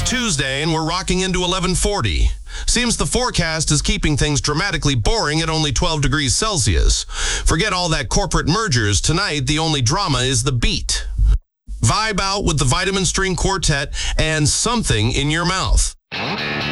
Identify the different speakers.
Speaker 1: Tuesday, and we're rocking into 1140. Seems the forecast is keeping things dramatically boring at only 12 degrees Celsius. Forget all that corporate mergers. Tonight, the only drama is the beat. Vibe out with the Vitamin String Quartet and Something in Your Mouth.